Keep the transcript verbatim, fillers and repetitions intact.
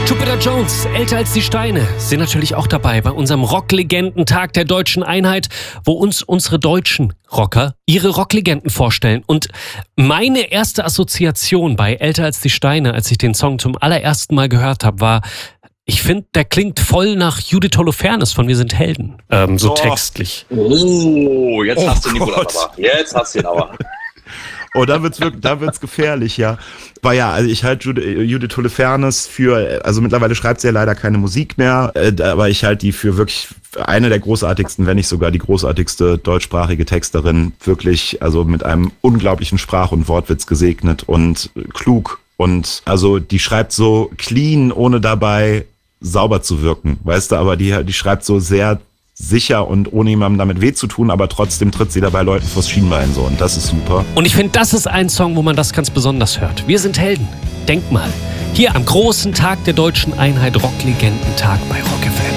Jupiter Jones, älter als die Steine, sind natürlich auch dabei bei unserem Rocklegenden-Tag der deutschen Einheit, wo uns unsere deutschen Rocker ihre Rocklegenden vorstellen. Und meine erste Assoziation bei Älter als die Steine, als ich den Song zum allerersten Mal gehört habe, war, ich finde, der klingt voll nach Judith Holofernes von Wir sind Helden. Ähm, so oh. textlich. Oh, jetzt oh hast du ihn Gott. aber. Jetzt hast du ihn aber. Oh, da wird's wirklich, da wird's gefährlich, ja. Weil ja, also ich halte Judith Holofernes für, also mittlerweile schreibt sie ja leider keine Musik mehr, äh, aber ich halte die für wirklich eine der großartigsten, wenn nicht sogar die großartigste deutschsprachige Texterin. Wirklich, also mit einem unglaublichen Sprach- und Wortwitz gesegnet und klug. Und also die schreibt so clean, ohne dabei sauber zu wirken, weißt du, aber die, die schreibt so sehr sicher und ohne jemandem damit weh zu tun, aber trotzdem tritt sie dabei Leuten vors Schienbein so und das ist super. Und ich finde, das ist ein Song, wo man das ganz besonders hört. Wir sind Helden. Denk mal, hier am großen Tag der deutschen Einheit, Rocklegenden-Tag bei Rock F M.